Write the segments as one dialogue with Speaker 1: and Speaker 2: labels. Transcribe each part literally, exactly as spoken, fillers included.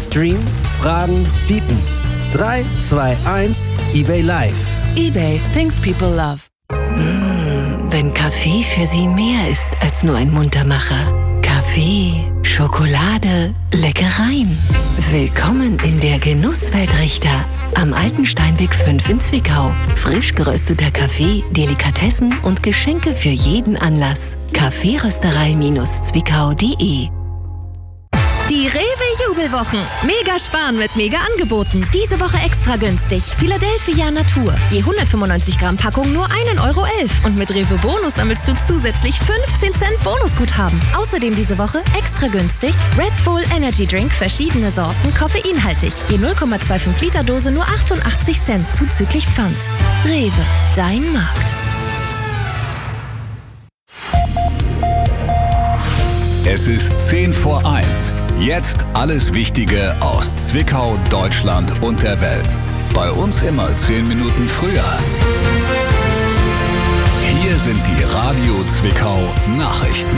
Speaker 1: Stream, Fragen, bieten. drei, zwei, eins, eBay Live.
Speaker 2: eBay, things people love.
Speaker 3: Mmh, wenn Kaffee für Sie mehr ist als nur ein Muntermacher. Kaffee, Schokolade, Leckereien. Willkommen in der Genusswelt Richter. Am Alten Steinweg fünf in Zwickau. Frisch gerösteter Kaffee, Delikatessen und Geschenke für jeden Anlass. kaffeerösterei Zwickau punkt de.
Speaker 4: Die Rewe-Jubelwochen. Mega sparen mit mega Angeboten. Diese Woche extra günstig. Philadelphia Natur. Je hundertfünfundneunzig Gramm Packung nur ein Euro elf. Und mit Rewe Bonus sammelst du zusätzlich fünfzehn Cent Bonusguthaben. Außerdem diese Woche extra günstig Red Bull Energy Drink, verschiedene Sorten, koffeinhaltig. Je null Komma fünfundzwanzig Liter Dose nur achtundachtzig Cent zuzüglich Pfand. Rewe, dein Markt.
Speaker 5: Es ist zehn vor eins. Jetzt alles Wichtige aus Zwickau, Deutschland und der Welt. Bei uns immer zehn Minuten früher. Hier sind die Radio Zwickau Nachrichten.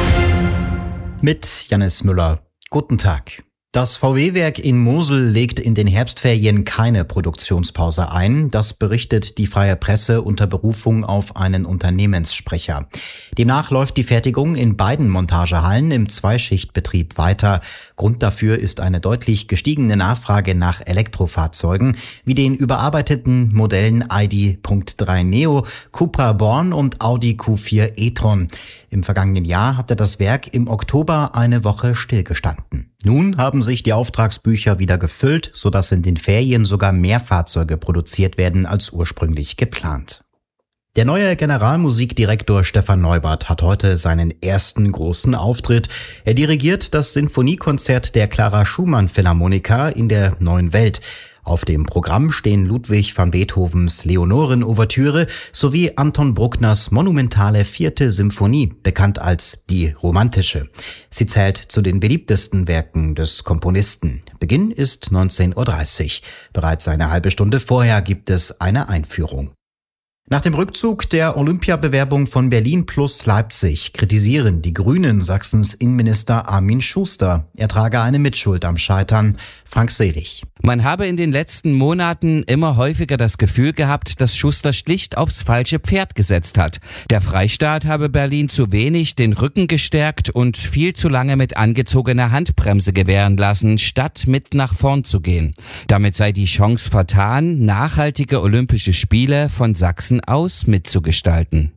Speaker 6: Mit Jannis Müller. Guten Tag. Das V W-Werk in Mosel legt in den Herbstferien keine Produktionspause ein. Das berichtet die Freie Presse unter Berufung auf einen Unternehmenssprecher. Demnach läuft die Fertigung in beiden Montagehallen im Zweischichtbetrieb weiter. Grund dafür ist eine deutlich gestiegene Nachfrage nach Elektrofahrzeugen, wie den überarbeiteten Modellen I D Punkt drei Neo, Cupra Born und Audi Q vier e-tron. Im vergangenen Jahr hatte das Werk im Oktober eine Woche stillgestanden. Nun haben sich die Auftragsbücher wieder gefüllt, sodass in den Ferien sogar mehr Fahrzeuge produziert werden als ursprünglich geplant. Der neue Generalmusikdirektor Stefan Neubart hat heute seinen ersten großen Auftritt. Er dirigiert das Sinfoniekonzert der Clara Schumann Philharmoniker in der Neuen Welt. Auf dem Programm stehen Ludwig van Beethovens Leonoren-Ouvertüre sowie Anton Bruckners monumentale vierte Symphonie, bekannt als die Romantische. Sie zählt zu den beliebtesten Werken des Komponisten. Beginn ist neunzehn Uhr dreißig. Bereits eine halbe Stunde vorher gibt es eine Einführung. Nach dem Rückzug der Olympiabewerbung von Berlin plus Leipzig kritisieren die Grünen Sachsens Innenminister Armin Schuster. Er trage eine Mitschuld am Scheitern. Frank Selig.
Speaker 7: Man habe in den letzten Monaten immer häufiger das Gefühl gehabt, dass Schuster schlicht aufs falsche Pferd gesetzt hat. Der Freistaat habe Berlin zu wenig den Rücken gestärkt und viel zu lange mit angezogener Handbremse gewähren lassen, statt mit nach vorn zu gehen. Damit sei die Chance vertan, nachhaltige Olympische Spiele von Sachsen aus mitzugestalten.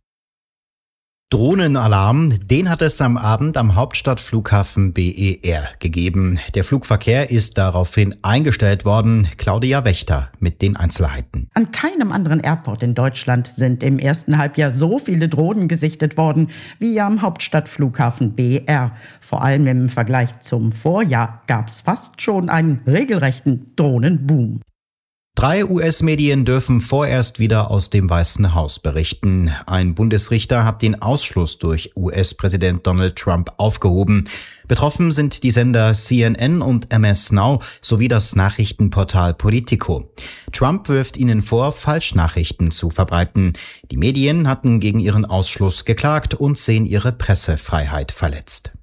Speaker 6: Drohnenalarm, den hat es am Abend am Hauptstadtflughafen B E R gegeben. Der Flugverkehr ist daraufhin eingestellt worden. Claudia Wächter mit den Einzelheiten.
Speaker 8: An keinem anderen Airport in Deutschland sind im ersten Halbjahr so viele Drohnen gesichtet worden wie am Hauptstadtflughafen B E R. Vor allem im Vergleich zum Vorjahr gab es fast schon einen regelrechten Drohnenboom.
Speaker 6: Drei U S-Medien dürfen vorerst wieder aus dem Weißen Haus berichten. Ein Bundesrichter hat den Ausschluss durch U S-Präsident Donald Trump aufgehoben. Betroffen sind die Sender C N N und M S Now sowie das Nachrichtenportal Politico. Trump wirft ihnen vor, Falschnachrichten zu verbreiten. Die Medien hatten gegen ihren Ausschluss geklagt und sehen ihre Pressefreiheit verletzt.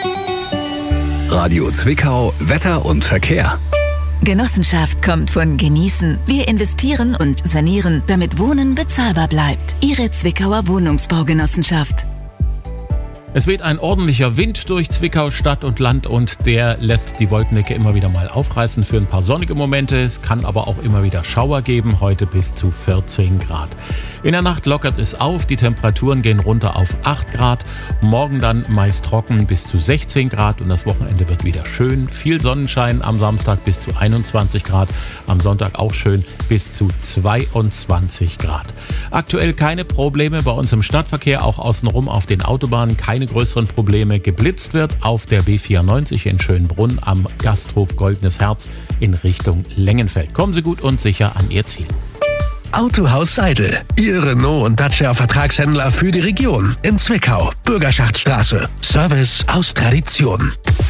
Speaker 5: Radio Zwickau, Wetter und Verkehr.
Speaker 3: Genossenschaft kommt von Genießen. Wir investieren und sanieren, damit Wohnen bezahlbar bleibt. Ihre Zwickauer Wohnungsbaugenossenschaft.
Speaker 9: Es weht ein ordentlicher Wind durch Zwickau Stadt und Land und der lässt die Wolkendecke immer wieder mal aufreißen für ein paar sonnige Momente. Es kann aber auch immer wieder Schauer geben, heute bis zu vierzehn Grad. In der Nacht lockert es auf, die Temperaturen gehen runter auf acht Grad. Morgen dann meist trocken bis zu sechzehn Grad und das Wochenende wird wieder schön. Viel Sonnenschein am Samstag bis zu einundzwanzig Grad, am Sonntag auch schön bis zu zweiundzwanzig Grad. Aktuell keine Probleme bei uns im Stadtverkehr, auch außenrum auf den Autobahnen keine größeren Probleme. Geblitzt wird auf der B vierundneunzig in Schönbrunn am Gasthof Goldenes Herz in Richtung Lengenfeld. Kommen Sie gut und sicher an Ihr Ziel.
Speaker 10: Autohaus Seidel, Ihr Renault- und Dacia-Vertragshändler für die Region. In Zwickau, Bürgerschaftsstraße. Service aus Tradition.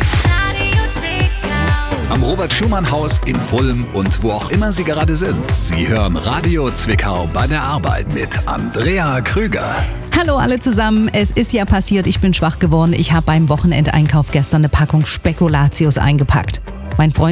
Speaker 5: Am Robert-Schumann-Haus in Fulm und wo auch immer Sie gerade sind. Sie hören Radio Zwickau bei der Arbeit mit Andrea Krüger.
Speaker 11: Hallo alle zusammen, es ist ja passiert, ich bin schwach geworden. Ich habe beim Wochenendeinkauf gestern eine Packung Spekulatius eingepackt. Mein Freund